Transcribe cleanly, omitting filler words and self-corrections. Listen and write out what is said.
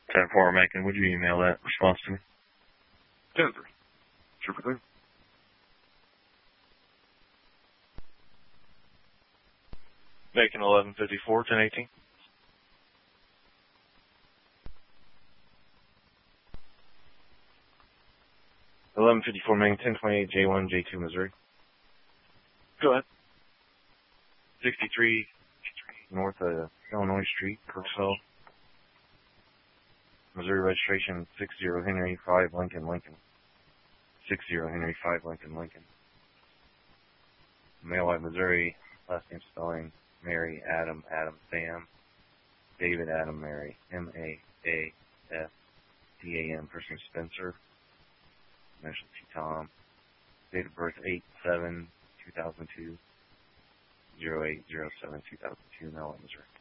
10-4 Macon, would you email that response to me? 10-3. Super clear. Macon 1154, 1018. Macon 1028 J1 J2 Missouri. Go ahead. 63 North Illinois Street, Kirksville, Missouri registration 60 Henry 5 Lincoln. 60 Henry 5 Lincoln. Male White, Missouri. Last name spelling Mary Adam Sam David Adam Mary MAASDAM. Person Spencer. Nationality Tom. Date of birth 8/7/2002. 08/07/2002. Male White, Missouri.